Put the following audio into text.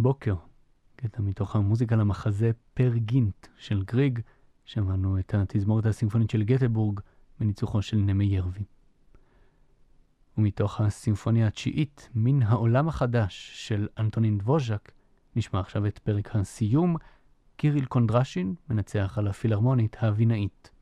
בוקר, קטע מתוך המוזיקה למחזה פר גינט של גריג, שמענו את התזמורת הסימפונית של גטבורג בניצוחו של נמי ירבי. ומתוך הסימפוניה התשיעית, מן העולם החדש של אנטונין דבוז'ק, נשמע עכשיו את פרק הסיום, קיריל קונדרשין מנצח על הפילהרמונית הווינאית.